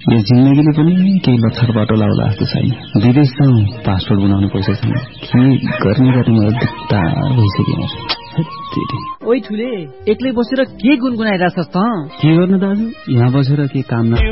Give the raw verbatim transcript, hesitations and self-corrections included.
यो जिन्दगीले पनि केही लथर बाटो लाउला जस्तो छैन। विदेश जाउँ, पासपोर्ट बनाउनु पैसा छैन। के गर्ने गर्ने मलाई दिक्कत भइसक्यो। ओइ ठुले, एक्लै बसेर के गुनगुनाइरहेछस् त? के गर्नु दाजु, यहाँ बसेर के काम न